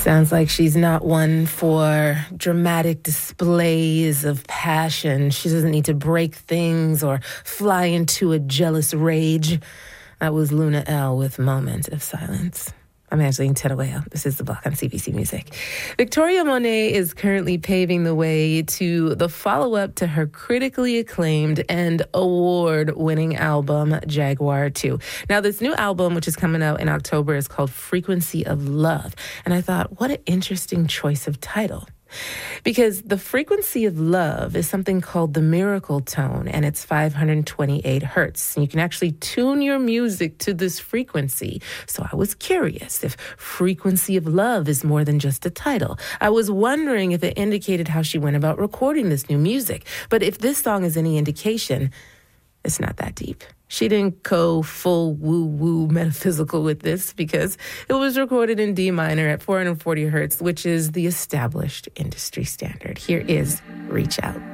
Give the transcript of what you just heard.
Sounds like she's not one for dramatic displays of passion. She doesn't need to break things or fly into a jealous rage. That was Luna L with Moment of Silence. I'm Angeline Terueo. This is The Block on CBC Music. Victoria Monet is currently paving the way to the follow-up to her critically acclaimed and award-winning album, Jaguar 2. Now, this new album, which is coming out in October, is called Frequency of Love. And I thought, what an interesting choice of title. Because the frequency of love is something called the miracle tone, and it's 528 hertz. And you can actually tune your music to this frequency. So I was curious if Frequency of Love is more than just a title. I was wondering if it indicated how she went about recording this new music. But if this song is any indication, it's not that deep. She didn't go full woo-woo metaphysical with this because it was recorded in D minor at 440 hertz, which is the established industry standard. Here is Reach Out.